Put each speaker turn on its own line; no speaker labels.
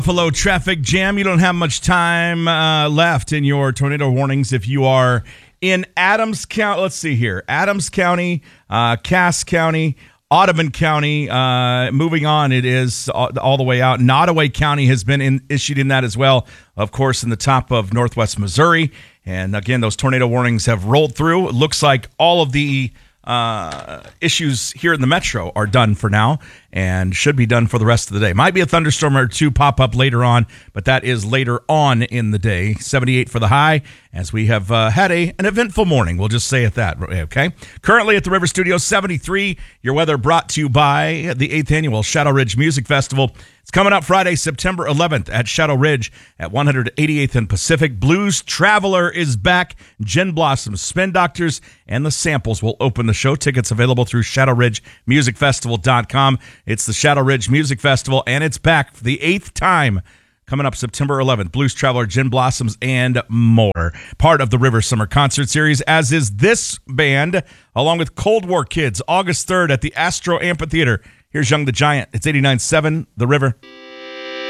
Buffalo traffic jam. You don't have much time left in your tornado warnings if you are in Adams County. Let's see here. Adams County, Cass County, Audubon County. Moving on, it is all the way out. Nottoway County has been issued in that as well, of course, in the top of northwest Missouri. And again, those tornado warnings have rolled through. It looks like all of the issues here in the metro are done for now and should be done for the rest of the day. Might be a thunderstorm or two pop up later on, but that is later on in the day. 78 for the high, as we have had an eventful morning. We'll just say it that, okay? Currently at the River Studio, 73. Your weather brought to you by the 8th Annual Shadow Ridge Music Festival. It's coming up Friday, September 11th at Shadow Ridge at 188th and Pacific. Blues Traveler is back. Gin Blossom, Spin Doctors, and the Samples will open the show. Tickets available through ShadowRidgeMusicFestival.com. It's the Shadow Ridge Music Festival, and it's back for the 8th time. Coming up September 11th, Blues Traveler, Gin Blossoms, and more. Part of the River Summer Concert Series, as is this band, along with Cold War Kids, August 3rd at the Astro Amphitheater. Here's Young the Giant. It's 89.7 The River.